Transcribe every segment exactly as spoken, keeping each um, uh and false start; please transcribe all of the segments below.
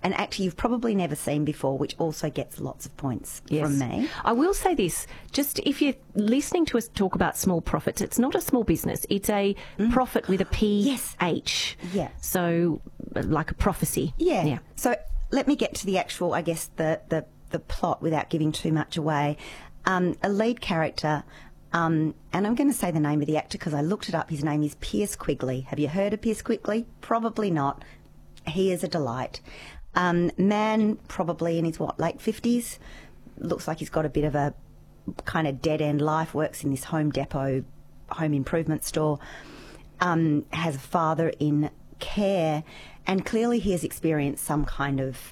an actor you've probably never seen before, which also gets lots of points Yes. from me. I will say this, just if you're listening to us talk about small profits, it's not a small business. It's a mm. profit with a P H. Yes. Yeah. So, like a prophecy. Yeah. yeah. So let me get to the actual, I guess, the, the, the plot without giving too much away. Um, a lead character, um, and I'm going to say the name of the actor because I looked it up. His name is Pierce Quigley. Have you heard of Pierce Quigley? Probably not. He is a delight. Um, man, probably in his, what, late fifties. Looks like he's got a bit of a kind of dead-end life, works in this Home Depot home improvement store, um, has a father in care, and clearly he has experienced some kind of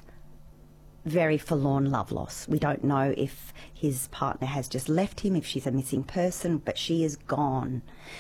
very forlorn love loss. We don't know if his partner has just left him, if she's a missing person, but she is gone.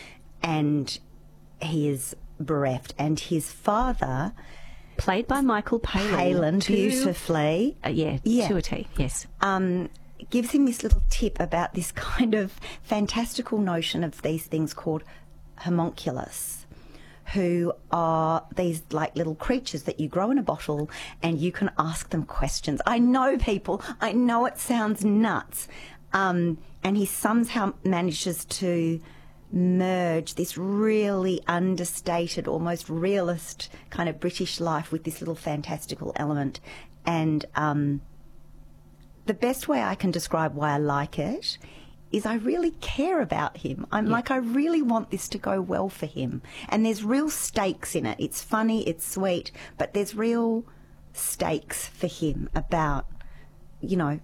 And he is bereft. And his father... Played by Michael Palin. Palin, to, beautifully. Uh, yeah, yeah, to a T, yes. Um, gives him this little tip about this kind of fantastical notion of these things called homunculus, who are these like little creatures that you grow in a bottle and you can ask them questions. I know, people, I know it sounds nuts. Um, and he somehow manages to merge this really understated, almost realist kind of British life with this little fantastical element. And um, the best way I can describe why I like it is I really care about him. I'm yeah. like, I really want this to go well for him. And there's real stakes in it. It's funny, it's sweet, but there's real stakes for him about, you know,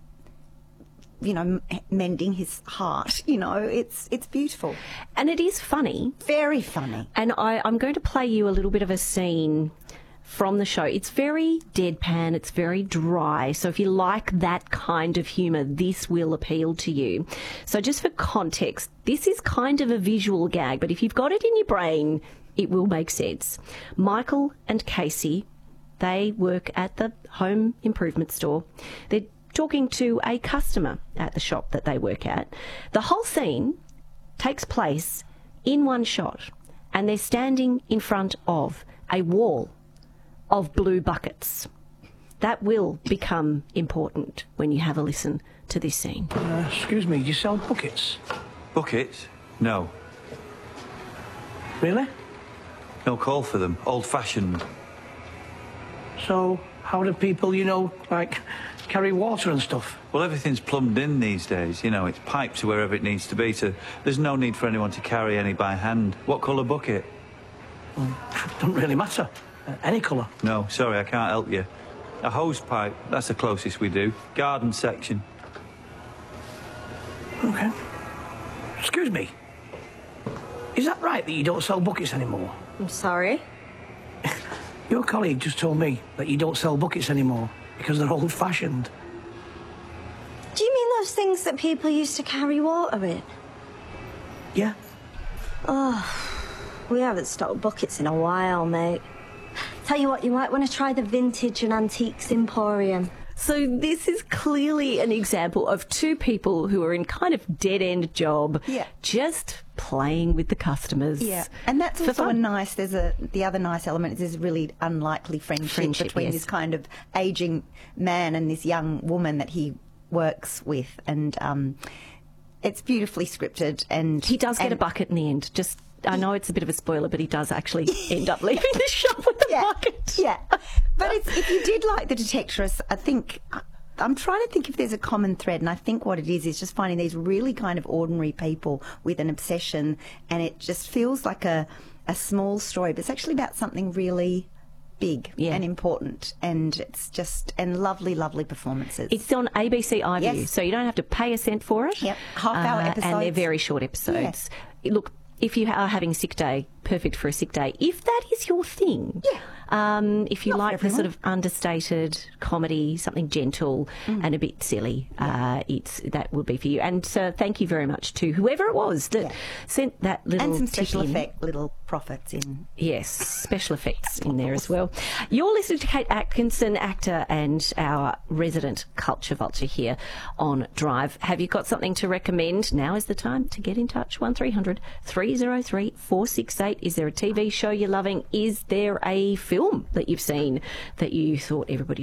you know, mending his heart. You know, it's it's beautiful. And it is funny. Very funny. And I, I'm going to play you a little bit of a scene from the show. It's very deadpan, it's very dry. So if you like that kind of humour, this will appeal to you. So just for context, this is kind of a visual gag, but if you've got it in your brain, it will make sense. Michael and Casey, they work at the home improvement store. They're talking to a customer at the shop that they work at. The whole scene takes place in one shot, and they're standing in front of a wall of blue buckets. That will become important when you have a listen to this scene. Uh, excuse me, do you sell buckets? Buckets? No. Really? No call for them. Old-fashioned. So, how do people, you know, like, carry water and stuff? Well, everything's plumbed in these days. You know, it's piped to wherever it needs to be. To, there's no need for anyone to carry any by hand. What colour bucket? Well, doesn't really matter. Uh, any colour. No, sorry, I can't help you. A hose pipe, that's the closest we do. Garden section. OK. Excuse me. Is that right that you don't sell buckets anymore? I'm sorry? Your colleague just told me that you don't sell buckets anymore because they're old-fashioned. Do you mean those things that people used to carry water in? Yeah. Oh, we haven't stocked buckets in a while, mate. Tell you what, you might want to try the Vintage and Antiques Emporium. So this is clearly an example of two people who are in kind of dead-end job, yeah. just playing with the customers. Yeah, and that's also a fun. nice, there's a, the other nice element is this really unlikely friendship, Friendship, between yes. this kind of ageing man and this young woman that he works with. And um, it's beautifully scripted. And he does get and, a bucket in the end, just... I know it's a bit of a spoiler, but he does actually end up leaving the shop with the yeah, bucket. Yeah. But it's, if you did like The Detectoress, I think... I'm trying to think if there's a common thread, and I think what it is is just finding these really kind of ordinary people with an obsession, and it just feels like a, a small story, but it's actually about something really big yeah. and important, and it's just, and lovely, lovely performances. It's on A B C iView, yes. so you don't have to pay a cent for it. Yep, half-hour uh, episodes. And they're very short episodes. Yeah. Look, if you are having a sick day, perfect for a sick day. If that is your thing, yeah. um, if you Not like the sort of understated comedy, something gentle mm. and a bit silly, yeah. uh, it's that would be for you. And so thank you very much to whoever it was that yeah. sent that little and some tip special in. effect little profits in. Yes, special effects in there as well. You're listening to Kate Atkinson, actor and our resident culture vulture here on Drive. Have you got something to recommend? Now is the time to get in touch. one three hundred three oh three four six eight. Is there a T V show you're loving? Is there a film that you've seen that you thought everybody